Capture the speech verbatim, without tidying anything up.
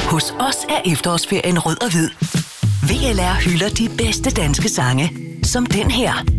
Hos os er efterårsferien rød og hvid. V L R hylder de bedste danske sange, som den her.